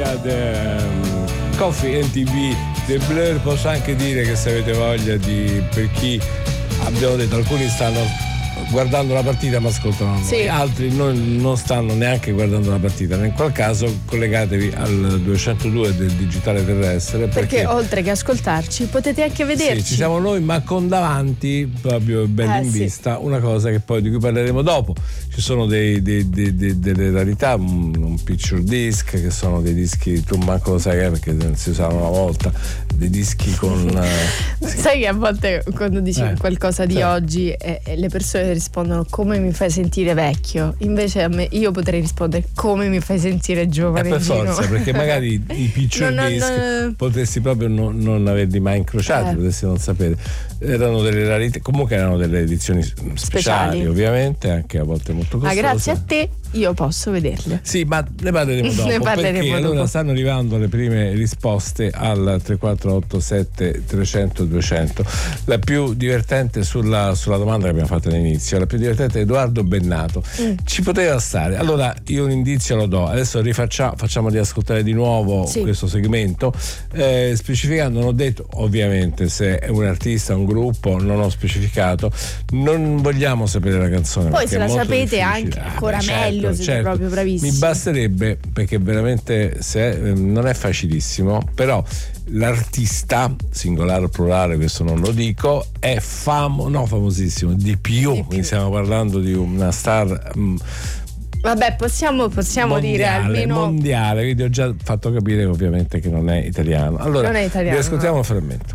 era Coffee MTV The Blur. Posso anche dire che se avete voglia per chi abbiamo detto, alcuni stanno guardando la partita ma ascoltano noi, sì. Altri non stanno neanche guardando la partita. In quel caso collegatevi al 202 del digitale terrestre, perché oltre che ascoltarci potete anche vederci. Sì, ci siamo noi, ma con davanti, proprio bello in vista, una cosa che poi di cui parleremo dopo. Ci sono delle rarità, un picture disc, che sono dei dischi, tu manco lo sai perché si usavano una volta, dei dischi con sai che a volte quando dici qualcosa di oggi le persone rispondono come mi fai sentire vecchio, invece a me, io potrei rispondere come mi fai sentire giovane. Per forza, perché magari i picture disc potresti proprio non averli mai incrociati, potresti non sapere. Erano delle rarità, comunque erano delle edizioni speciali ovviamente, anche a volte molto costose. Ma grazie a te io posso vederle. Sì, ma ne parleremo dopo, perché allora stanno arrivando le prime risposte al 3487 300 200. La più divertente sulla domanda che abbiamo fatto all'inizio, la più divertente è Edoardo Bennato. Ci poteva stare. Allora io un indizio lo do, adesso facciamo riascoltare di nuovo questo segmento, specificando, non ho detto ovviamente se è un artista, un gruppo, non ho specificato, non vogliamo sapere la canzone, poi se la sapete difficile. Anche ancora meglio, siete proprio bravissimi. Mi basterebbe, perché veramente non è facilissimo, però l'artista, singolare o plurale, questo non lo dico, è famosissimo, di più. Quindi stiamo parlando di una star vabbè, possiamo mondiale, dire almeno mondiale, quindi ho già fatto capire ovviamente che non è italiano. Allora, non è italiano, vi ascoltiamo un frammento.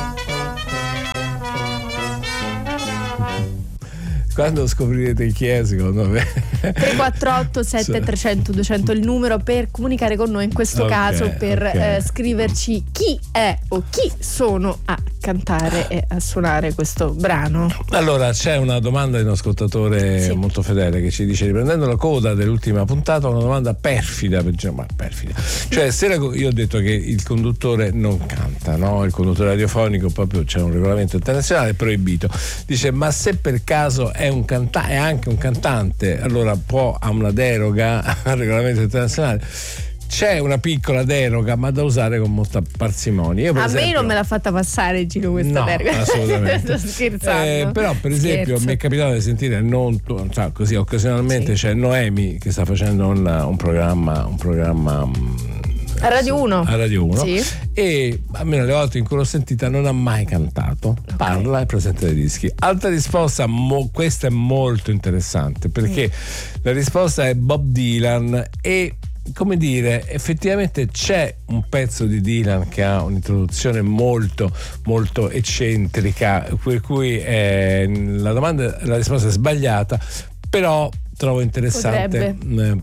Quando scoprirete chi è, secondo me 348 7300 200 il numero per comunicare con noi, in questo caso per scriverci chi è o chi sono a cantare e a suonare questo brano. Allora c'è una domanda di un ascoltatore molto fedele che ci dice, riprendendo la coda dell'ultima puntata, una domanda perfida, cioè io ho detto che il conduttore non canta, no? Il conduttore radiofonico proprio c'è un regolamento internazionale, è proibito. Dice, ma se per caso è anche un cantante, allora ha una deroga al regolamento internazionale? C'è una piccola deroga, ma da usare con molta parsimonia. A me non me l'ha fatta passare, Gino, questa deroga. Assolutamente. Sto scherzando. Però per esempio mi è capitato di sentire così occasionalmente c'è Noemi che sta facendo un programma a Radio 1. E almeno le volte in cui l'ho sentita non ha mai cantato, parla e presenta dei dischi. Altra risposta, questa è molto interessante, perché la risposta è Bob Dylan, e come dire, effettivamente c'è un pezzo di Dylan che ha un'introduzione molto molto eccentrica, per cui la risposta è sbagliata, però trovo interessante.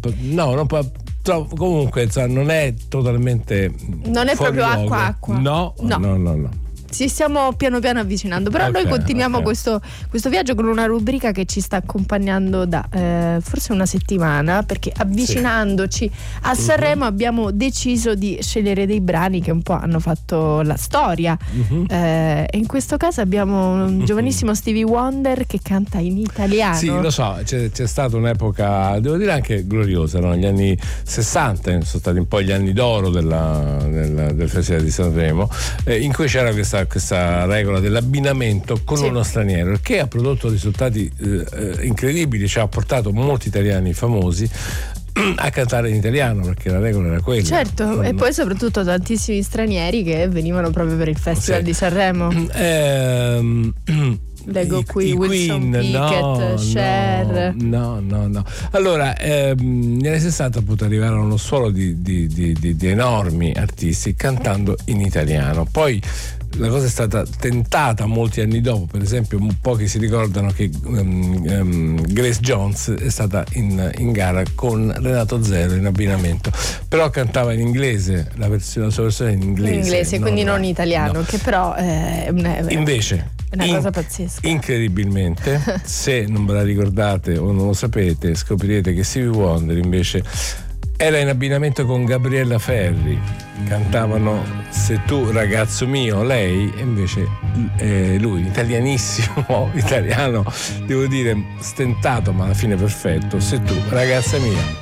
Comunque non è totalmente, non è proprio acqua. No. Ci stiamo piano piano avvicinando, però noi continuiamo questo viaggio con una rubrica che ci sta accompagnando da forse una settimana, perché avvicinandoci a Sanremo abbiamo deciso di scegliere dei brani che un po' hanno fatto la storia, e in questo caso abbiamo un giovanissimo Stevie Wonder che canta in italiano. Sì, lo so, c'è stata un'epoca, devo dire, anche gloriosa, no? Negli anni 60 sono stati un po' gli anni d'oro del Festival di Sanremo, in cui c'era questa regola dell'abbinamento con uno straniero, che ha prodotto risultati incredibili, ci ha portato molti italiani famosi a cantare in italiano, perché la regola era quella. Certo, e poi soprattutto tantissimi stranieri che venivano proprio per il Festival di Sanremo. Leggo qui Wilson Pickett, Cher. No. Allora, negli anni 60 appunto arrivarono uno suolo di enormi artisti cantando in italiano. Poi la cosa è stata tentata molti anni dopo, per esempio pochi si ricordano che Grace Jones è stata in gara con Renato Zero in abbinamento, però cantava in inglese, la sua versione in inglese, quindi non in italiano, che però invece è una cosa pazzesca. Incredibilmente, se non ve la ricordate o non lo sapete, scoprirete che Stevie Wonder invece era in abbinamento con Gabriella Ferri, cantavano Se tu ragazzo mio, lei, e invece lui, italianissimo, italiano, devo dire stentato ma alla fine perfetto, Se tu ragazza mia.